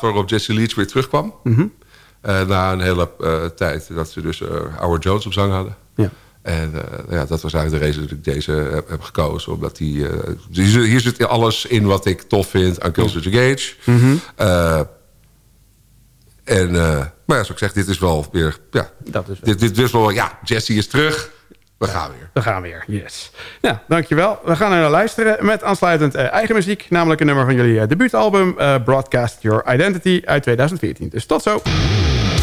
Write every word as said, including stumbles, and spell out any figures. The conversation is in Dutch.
waarop Jessie Leach weer terugkwam. Mm-hmm. Uh, na een hele uh, tijd dat ze dus uh, Howard Jones op zang hadden. Ja. En uh, ja, dat was eigenlijk de reden dat ik deze heb, heb gekozen. Omdat die, uh, hier, hier zit alles in wat ik tof vind aan Killswitch Engage. Mm-hmm. Uh, en, uh, maar ja, zoals ik zeg, dit is wel weer... Ja, dat is wel. Dit, dit is wel... Ja, Jessie is terug. We gaan weer. We gaan weer, yes. Nou, dankjewel. We gaan er naar luisteren met aansluitend uh, eigen muziek. Namelijk een nummer van jullie uh, debuutalbum... Uh, Broadcast Your Identity uit tweeduizend veertien. Dus tot zo.